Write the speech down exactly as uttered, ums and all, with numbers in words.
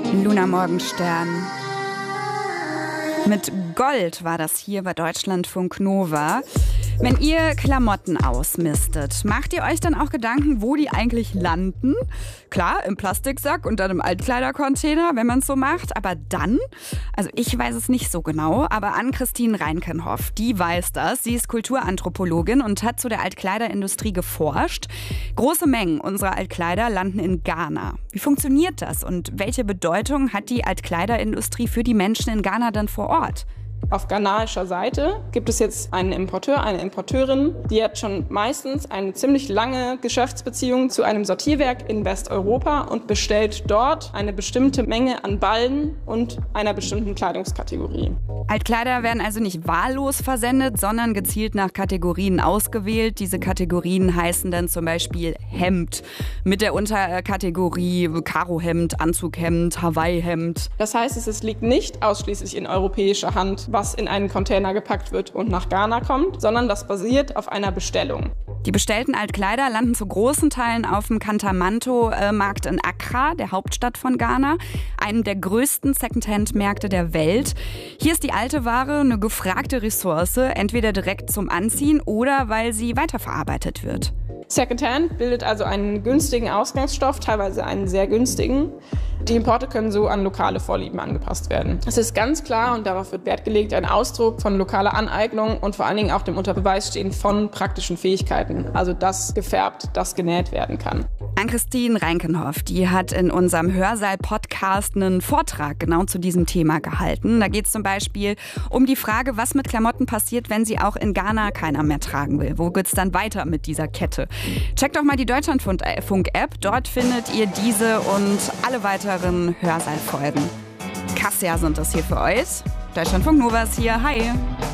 Luna Morgenstern. Mit Gold war das hier bei Deutschlandfunk Nova. Wenn ihr Klamotten ausmistet, macht ihr euch dann auch Gedanken, wo die eigentlich landen? Klar, im Plastiksack und dann im Altkleidercontainer, wenn man es so macht. Aber dann? Also ich weiß es nicht so genau, aber Ann-Christine Reinkenhoff, die weiß das. Sie ist Kulturanthropologin und hat zu der Altkleiderindustrie geforscht. Große Mengen unserer Altkleider landen in Ghana. Wie funktioniert das und welche Bedeutung hat die Altkleiderindustrie für die Menschen in Ghana dann vor Ort? Auf ghanaischer Seite gibt es jetzt einen Importeur, eine Importeurin, die hat schon meistens eine ziemlich lange Geschäftsbeziehung zu einem Sortierwerk in Westeuropa und bestellt dort eine bestimmte Menge an Ballen und einer bestimmten Kleidungskategorie. Altkleider werden also nicht wahllos versendet, sondern gezielt nach Kategorien ausgewählt. Diese Kategorien heißen dann zum Beispiel Hemd mit der Unterkategorie Karohemd, Anzughemd, Hawaii-Hemd. Das heißt, es liegt nicht ausschließlich in europäischer Hand, was in einen Container gepackt wird und nach Ghana kommt, sondern das basiert auf einer Bestellung. Die bestellten Altkleider landen zu großen Teilen auf dem Kantamanto-Markt in Accra, der Hauptstadt von Ghana, einem der größten Secondhand-Märkte der Welt. Hier ist die alte Ware eine gefragte Ressource, entweder direkt zum Anziehen oder weil sie weiterverarbeitet wird. Secondhand bildet also einen günstigen Ausgangsstoff, teilweise einen sehr günstigen. Die Importe können so an lokale Vorlieben angepasst werden. Es ist ganz klar, und darauf wird Wert gelegt, ein Ausdruck von lokaler Aneignung und vor allen Dingen auch dem unter Beweis stehen von praktischen Fähigkeiten. Also das gefärbt, das genäht werden kann. Ann-Christine Reinkenhoff, die hat in unserem Hörsaal-Podcast einen Vortrag genau zu diesem Thema gehalten. Da geht es zum Beispiel um die Frage, was mit Klamotten passiert, wenn sie auch in Ghana keiner mehr tragen will. Wo geht es dann weiter mit dieser Kette? Checkt doch mal die Deutschlandfunk-App. Dort findet ihr diese und alle weiteren Hörsaal-Folgen. Kassia sind das hier für euch. Deutschlandfunk Nova ist hier. Hi!